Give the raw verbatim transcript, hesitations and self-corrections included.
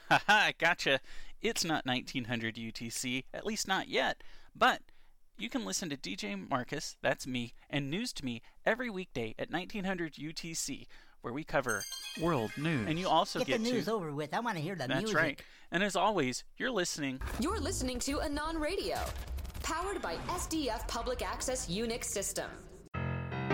Haha, gotcha. It's not nineteen hundred U T C, at least not yet. But you can listen to D J Marcus, that's me, and News to Me every weekday at nineteen hundred U T C, where we cover world news. And you also get, get the news to... over with. I want to hear the that's music. That's right. And as always, you're listening... You're listening to Anon Radio, powered by S D F Public Access Unix System.